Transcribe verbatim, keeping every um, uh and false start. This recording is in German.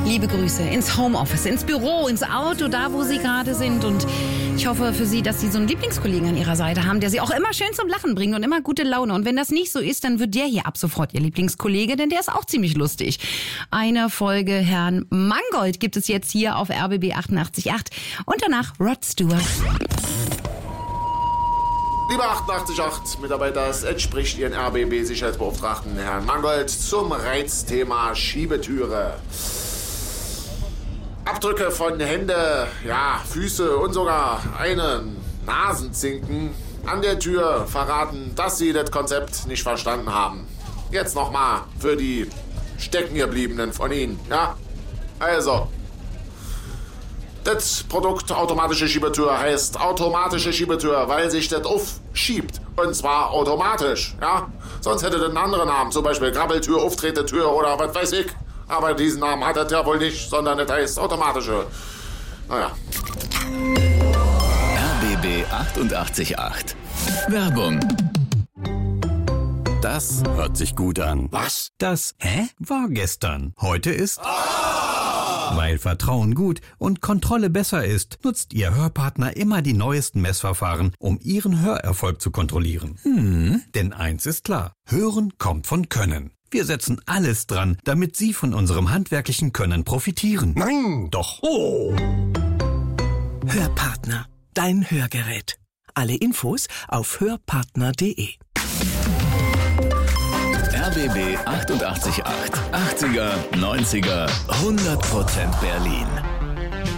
liebe Grüße ins Homeoffice, ins Büro, ins Auto, da wo Sie gerade sind. Und ich hoffe für Sie, dass Sie so einen Lieblingskollegen an Ihrer Seite haben, der Sie auch immer schön zum Lachen bringt und immer gute Laune. Und wenn das nicht so ist, dann wird der hier ab sofort Ihr Lieblingskollege, denn der ist auch ziemlich lustig. Eine Folge Herrn Mangold gibt es jetzt hier auf R B B achtundachtzig Komma acht und danach Rod Stewart. Liebe achtundachtzig Komma acht Mitarbeiter, es entspricht Ihren R B B-Sicherheitsbeauftragten Herrn Mangold zum Reizthema Schiebetüre. Abdrücke von Hände, ja, Füße und sogar einen Nasenzinken an der Tür verraten, dass Sie das Konzept nicht verstanden haben. Jetzt nochmal für die Steckengebliebenen von Ihnen, ja? Also, das Produkt automatische Schiebetür heißt automatische Schiebetür, weil sich das aufschiebt. Und zwar automatisch, ja? Sonst hätte das einen anderen Namen, zum Beispiel Krabbeltür, Auftretetür oder was weiß ich. Aber diesen Namen hat das ja wohl nicht, sondern das heißt automatische. Naja. R B B achtundachtzig Komma acht. Werbung. Das hört sich gut an. Was? Das Hä? War gestern. Heute ist... Weil Vertrauen gut und Kontrolle besser ist, nutzt Ihr Hörpartner immer die neuesten Messverfahren, um Ihren Hörerfolg zu kontrollieren. Hm. Denn eins ist klar, Hören kommt von Können. Wir setzen alles dran, damit Sie von unserem handwerklichen Können profitieren. Nein! Doch. Oh! Hörpartner, dein Hörgerät. Alle Infos auf hörpartner punkt de. R B B achtundachtzig Komma acht. achtziger, neunziger, hundert Prozent Berlin.